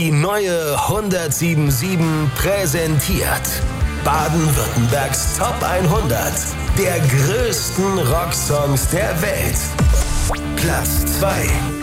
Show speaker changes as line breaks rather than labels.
Die neue 107.7 präsentiert Baden-Württembergs Top 100 der größten Rocksongs der Welt. Platz 2.